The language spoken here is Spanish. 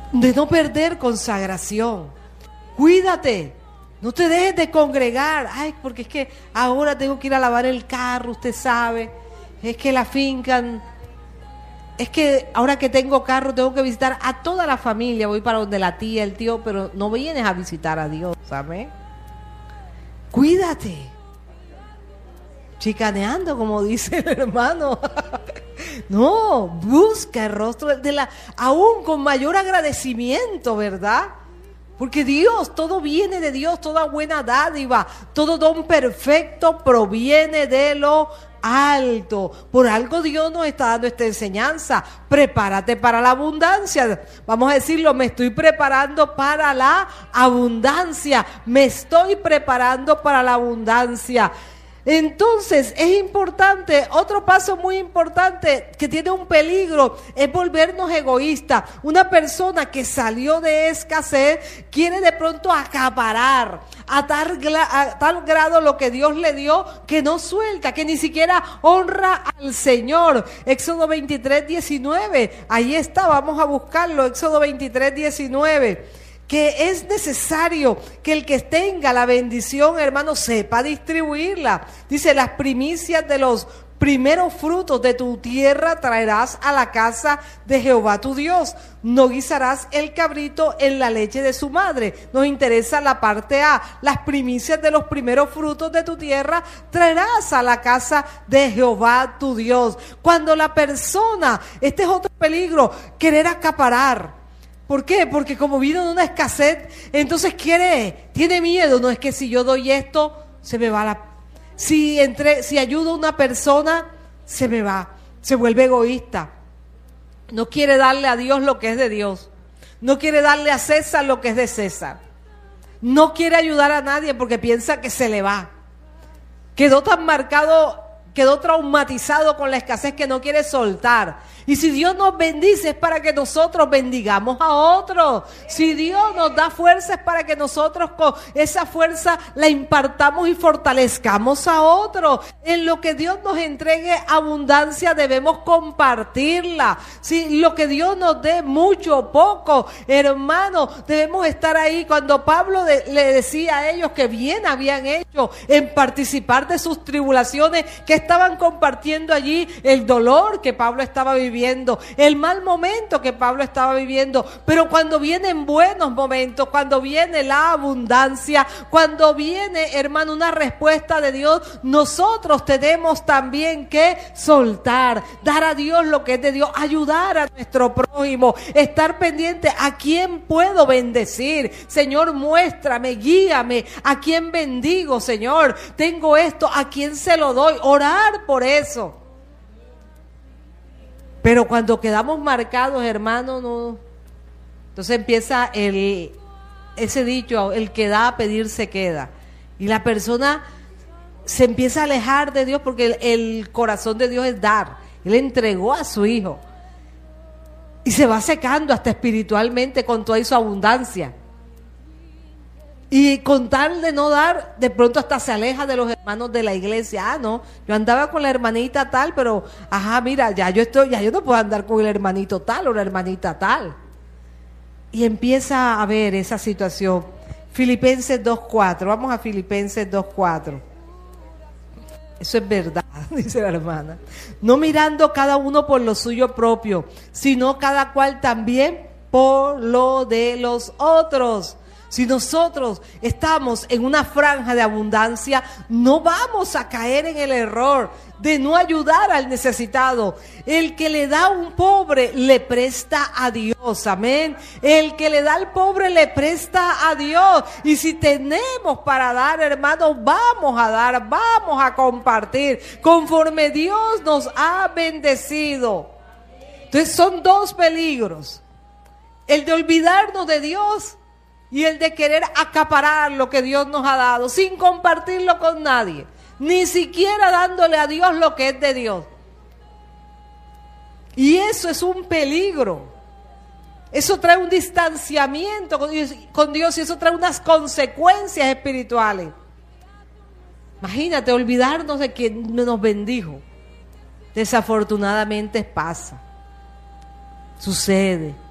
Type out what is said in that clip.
de no perder consagración. Cuídate, no te dejes de congregar. Ay, porque es que ahora tengo que ir a lavar el carro, usted sabe. Es que la finca, es que ahora que tengo carro tengo que visitar a toda la familia. Voy para donde la tía, el tío, pero no vienes a visitar a Dios, ¿sabes? Cuídate. Chicaneando, como dice el hermano. No, busca el rostro aún con mayor agradecimiento, ¿verdad? Porque Dios, todo viene de Dios, toda buena dádiva, todo don perfecto proviene de lo alto. Por algo Dios nos está dando esta enseñanza. Prepárate para la abundancia. Vamos a decirlo, me estoy preparando para la abundancia. Me estoy preparando para la abundancia. Entonces es importante, otro paso muy importante que tiene un peligro es volvernos egoístas. Una persona que salió de escasez quiere de pronto acaparar a tal grado lo que Dios le dio que no suelta, que ni siquiera honra al Señor. Éxodo 23:19, ahí está, vamos a buscarlo, Éxodo 23:19. Que es necesario que el que tenga la bendición, hermano, sepa distribuirla. Dice, las primicias de los primeros frutos de tu tierra traerás a la casa de Jehová tu Dios. No guisarás el cabrito en la leche de su madre. Nos interesa la parte A. Las primicias de los primeros frutos de tu tierra traerás a la casa de Jehová tu Dios. Cuando la persona, este es otro peligro, querer acaparar. ¿Por qué? Porque como vino de una escasez, entonces tiene miedo. No es que si yo doy esto, se me va si ayudo a una persona, se me va. Se vuelve egoísta. No quiere darle a Dios lo que es de Dios. No quiere darle a César lo que es de César. No quiere ayudar a nadie porque piensa que se le va. Quedó tan marcado, quedó traumatizado con la escasez que no quiere soltar. Y si Dios nos bendice es para que nosotros bendigamos a otros. Si Dios nos da fuerza es para que nosotros con esa fuerza la impartamos y fortalezcamos a otros. En lo que Dios nos entregue abundancia debemos compartirla. Si lo que Dios nos dé mucho o poco, hermano, debemos estar ahí. Cuando Pablo le decía a ellos que bien habían hecho en participar de sus tribulaciones, que estaban compartiendo allí el dolor que Pablo estaba viviendo, el mal momento que Pablo estaba viviendo, pero cuando vienen buenos momentos, cuando viene la abundancia, cuando viene, hermano, una respuesta de Dios, nosotros tenemos también que soltar, dar a Dios lo que es de Dios, ayudar a nuestro prójimo, estar pendiente a quién puedo bendecir. Señor, muéstrame, guíame, a quién bendigo, Señor, tengo esto, a quién se lo doy, orar por eso. Pero cuando quedamos marcados, hermano, no. Entonces empieza ese dicho, el que da a pedir se queda. Y la persona se empieza a alejar de Dios porque el corazón de Dios es dar. Él entregó a su hijo. Y se va secando hasta espiritualmente con toda su abundancia. Y con tal de no dar, de pronto hasta se aleja de los hermanos de la iglesia. Ah, no, yo andaba con la hermanita tal, pero, mira, ya yo no puedo andar con el hermanito tal o la hermanita tal. Y empieza a ver esa situación. Filipenses 2:4, vamos a Filipenses 2:4. Eso es verdad, dice la hermana. No mirando cada uno por lo suyo propio, sino cada cual también por lo de los otros. Si nosotros estamos en una franja de abundancia, no vamos a caer en el error de no ayudar al necesitado. El que le da a un pobre le presta a Dios, amén. El que le da al pobre le presta a Dios. Y si tenemos para dar, hermanos, vamos a dar, vamos a compartir conforme Dios nos ha bendecido. Entonces son dos peligros: el de olvidarnos de Dios y el de querer acaparar lo que Dios nos ha dado sin compartirlo con nadie, ni siquiera dándole a Dios lo que es de Dios. Y eso es un peligro. Eso trae un distanciamiento con Dios y eso trae unas consecuencias espirituales. Imagínate, olvidarnos de quien nos bendijo. Desafortunadamente pasa, sucede.